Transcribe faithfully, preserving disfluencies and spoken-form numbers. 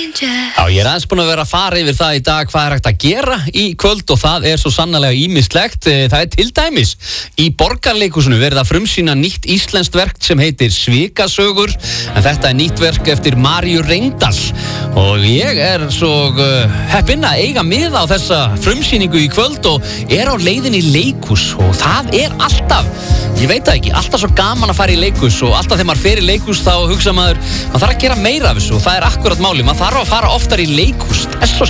Já, ég er aðeins búin að vera að fara yfir það í dag hvað er hægt að gera í kvöld og það er svo sannarlega ýmislegt. Það er til dæmis í Borgarleikhúsinu verið að frumsýna nýtt íslenskt verk sem heitir Svikasögur, en þetta er nýtt verk eftir Maríu Reyndal og ég er svo uh, heppinn að eiga miða á þessa frumsýningu í kvöld og er á leiðinni í leikhús og það er alltaf, ég veit það ekki, alltaf svo gaman að fara í leikhús og alltaf þegar maður fer í leikhús þá hugsa maður, maður þarf að gera meira af þessu og það er akkurat máli, maður þarf að fara oftar í leikhús, það er svo